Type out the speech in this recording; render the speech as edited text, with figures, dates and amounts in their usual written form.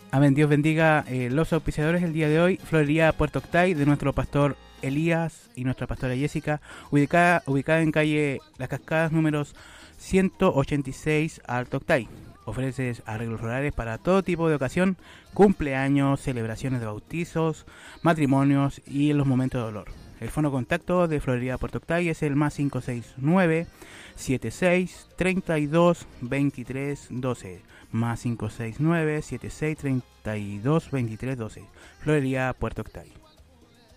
Amén, Dios bendiga los auspiciadores el día de hoy. Florería Puerto Octay de nuestro pastor Elías y nuestra pastora Jessica, ubicada en calle Las Cascadas números 186 Alto Octay. Ofreces arreglos florales para todo tipo de ocasión, cumpleaños, celebraciones de bautizos, matrimonios y en los momentos de dolor. El fono contacto de Florería Puerto Octay es el más 569 76 32 23 12 más 569 76 32 23 12. Florería Puerto Octay.